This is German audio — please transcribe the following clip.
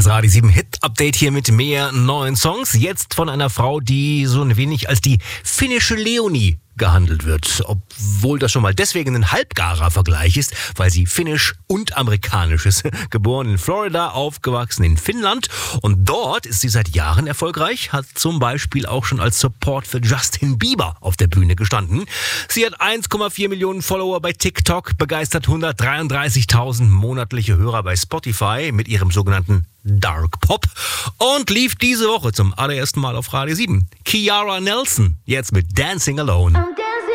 Das Radio 7 Hit Update hier mit mehr neuen Songs. Jetzt von einer Frau, die so ein wenig als die finnische Leonie gehandelt wird. Obwohl das schon mal deswegen ein halbgarer Vergleich ist, weil sie finnisch und amerikanisch ist. Geboren in Florida, aufgewachsen in Finnland. Und dort ist sie seit Jahren erfolgreich, hat zum Beispiel auch schon als Support für Justin Bieber auf der Bühne gestanden. Sie hat 1,4 Millionen Follower bei TikTok, begeistert 133.000 monatliche Hörer bei Spotify mit ihrem sogenannten Dark Pop und lief diese Woche zum allerersten Mal auf Radio 7. Kiara Nelson, jetzt mit Dancing Alone.